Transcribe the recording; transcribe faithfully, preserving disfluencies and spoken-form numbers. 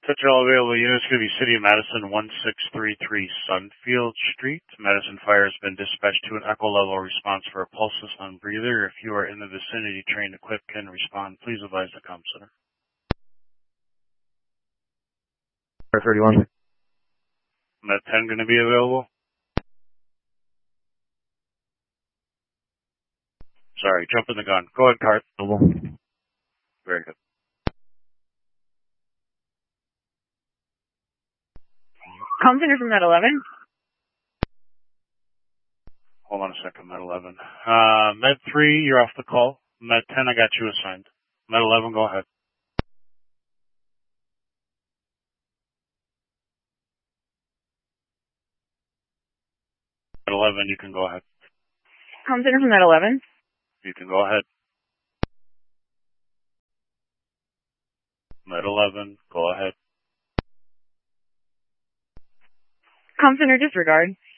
Such all available units going to be City of Madison one six three three Sunfield Street. Madison Fire has been dispatched to an echo level response for a pulseless unbreather. If you are in the vicinity, trained equipped can respond. Please advise the comm center. thirty-one. Med ten going to be available? Sorry, jumping the gun. Go ahead, Cart. Very good. Comm center from Med eleven. Hold on a second, Med eleven. Uh, Med three, you're off the call. Med ten, I got you assigned. Med eleven, go ahead. Med eleven, you can go ahead. Comm center from Med eleven. You can go ahead. Med eleven, go ahead. Comm center disregard.